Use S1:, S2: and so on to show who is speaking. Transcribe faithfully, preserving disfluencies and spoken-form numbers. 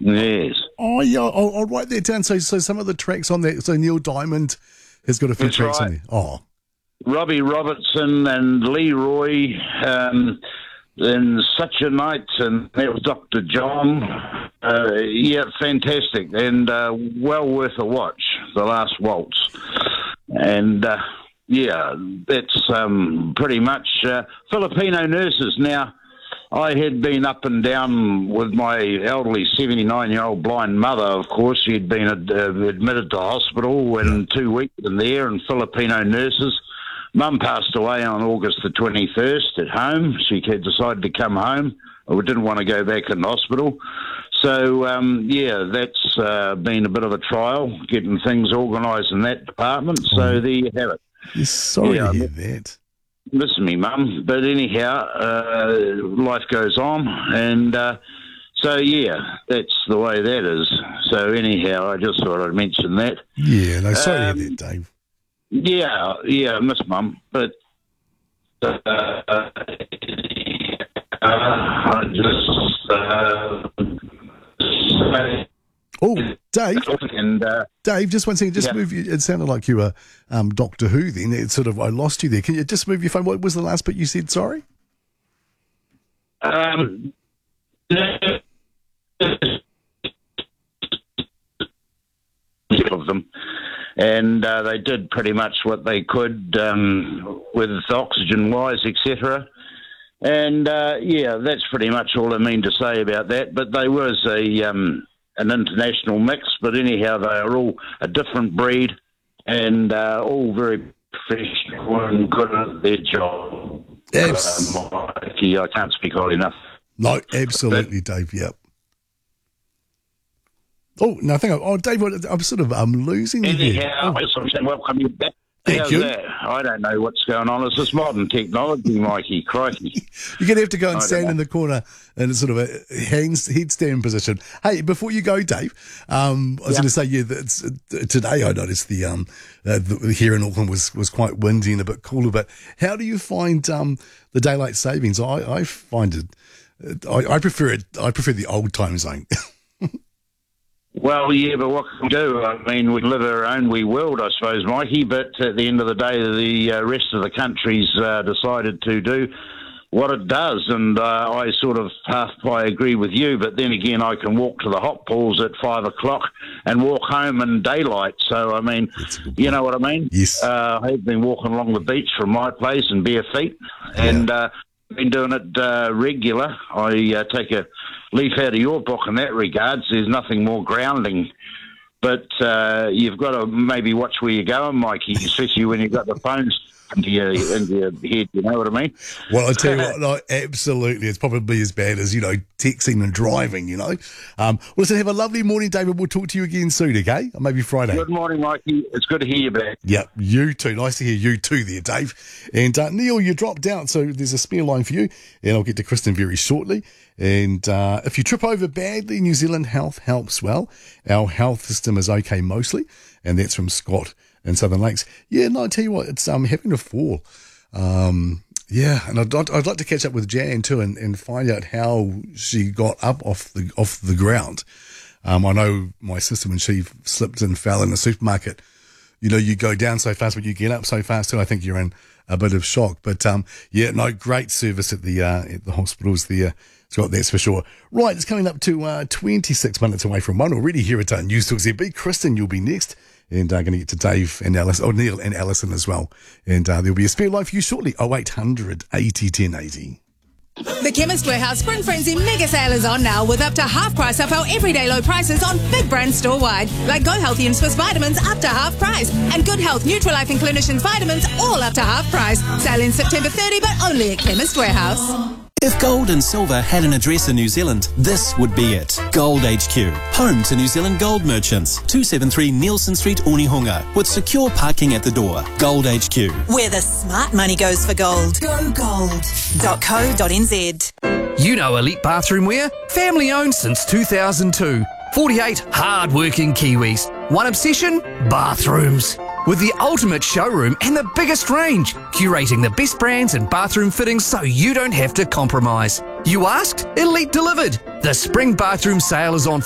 S1: Yes.
S2: Oh, yeah, I'll, I'll write that down. So, so some of the tracks on that. So Neil Diamond has got a few
S1: That's
S2: tracks
S1: right.
S2: on there. Oh,
S1: Robbie Robertson and Leroy, um, and Such a Night, and that was Doctor John. Uh, yeah, fantastic, and uh, well worth a watch, The Last Waltz. And, uh, yeah, that's um, pretty much uh, Filipino Nurses. Now, I had been up and down with my elderly seventy-nine-year-old blind mother, of course. She'd been ad- uh, admitted to hospital and two weeks in there, and Filipino Nurses. Mum passed away on August the twenty-first at home. She had decided to come home. I didn't want to go back in hospital. So, um, yeah, that's uh, been a bit of a trial, getting things organised in that department. So
S2: oh.
S1: there you have it.
S2: Yes, sorry
S1: Yeah,
S2: to hear that.
S1: Listen, me mum. But anyhow, uh, life goes on. And uh, so, yeah, that's the way that is. So anyhow, I just thought I'd mention that.
S2: Yeah, no, sorry
S1: Um,
S2: to hear that, Dave.
S1: Yeah, yeah, miss mum, but uh, uh, I just uh, say,
S2: Oh, Dave,
S1: and uh,
S2: Dave, just one second. Just
S1: yeah.
S2: move you. It sounded like you were um, Doctor Who then. It sort of, I lost you there. Can you just move your phone? What was the last bit you said? Sorry?
S1: um, of them, and uh, they did pretty much what they could um, with oxygen-wise, et cetera. And uh, yeah, that's pretty much all I mean to say about that. But they was a um, an international mix. But anyhow, they are all a different breed, and uh, all very professional and good at their job.
S2: Abs-
S1: Uh, Mikey, I can't speak highly enough.
S2: No, absolutely, Dave. Yep. Oh, no, I think, I, oh, Dave, I'm sort of I'm losing you there.
S1: Anyhow,
S2: Oh,
S1: I'm saying welcome you back.
S2: Thank
S1: How's
S2: you.
S1: that? I don't know what's going on. It's this modern technology, Mikey. Crikey.
S2: you're going to have to go and
S1: I
S2: stand
S1: don't
S2: in the corner in a sort of a hands, headstand position. Hey, before you go, Dave, um, I was
S1: Yeah.
S2: going to say, yeah, that's, uh, today I noticed the, um, uh, the here in Auckland was, was quite windy and a bit cooler, but how do you find um, the daylight savings? I, I find it, I, I prefer it, I prefer the old time zone.
S1: Well, yeah, but what can we do? I mean, we live our own wee world, I suppose, Mikey, but at the end of the day, the uh, rest of the country's uh, decided to do what it does, and uh, I sort of half I agree with you, but then again, I can walk to the hot pools at five o'clock and walk home in daylight, so, I mean, you know what I mean?
S2: Yes.
S1: Uh, I've been walking along the beach from my place in bare feet, and uh, been doing it uh, regular. I uh, take a leaf out of your book in that regards. There's nothing more grounding. But uh, you've got to maybe watch where you're going, Mikey, especially when you've got the phones into your, into your head, you know what I mean?
S2: Well, I tell you what, no, absolutely. It's probably as bad as, you know, texting and driving, you know. Um, well, listen, have a lovely morning, David. We'll talk to you again soon, okay? Or maybe Friday.
S1: Good morning, Mikey. It's good to hear you back.
S2: Yep, you too. Nice to hear you too there, Dave. And uh, Neil, you dropped out, so there's a spare line for you, and I'll get to Kristen very shortly. And uh, if you trip over badly, New Zealand Health helps well. Our health system is okay mostly, and that's from Scott in Southern Lakes. Yeah, no, I tell you what, it's um having to fall. Um, yeah, and I'd, I'd like to catch up with Jan too and, and find out how she got up off the off the ground. Um, I know my sister, when she slipped and fell in the supermarket, you know, you go down so fast, but you get up so fast too. I think you're in a bit of shock. But um, yeah, no, great service at the uh, at the hospitals there, Scott, that's for sure. Right, it's coming up to uh, twenty-six minutes away from one already here at uh, News Talk Z B. Kristen, you'll be next. And I'm uh, going to get to Dave and Alice, oh, Neil and Alison as well. And uh, there'll be a spare line for you shortly. oh eight hundred eighty ten eighty.
S3: The Chemist Warehouse Spring Frenzy mega sale is on now with up to half price off our everyday low prices on big brands store-wide. Like Go Healthy and Swiss Vitamins up to half price. And Good Health, Nutrilife and Clinicians Vitamins all up to half price. Sale in September thirtieth, but only at Chemist Warehouse.
S4: If gold and silver had an address in New Zealand, this would be it. Gold H Q, home to New Zealand gold merchants. two seventy-three Nielsen Street, Onehunga, with secure parking at the door. Gold H Q.
S5: Where the smart money goes for gold. Go gold dot co dot n z.
S6: You know Elite Bathroom Wear? Family owned since two thousand two. forty-eight hard-working Kiwis. One obsession? Bathrooms. With the ultimate showroom and the biggest range, curating the best brands and bathroom fittings so you don't have to compromise. You asked? Elite delivered. The spring bathroom sale is on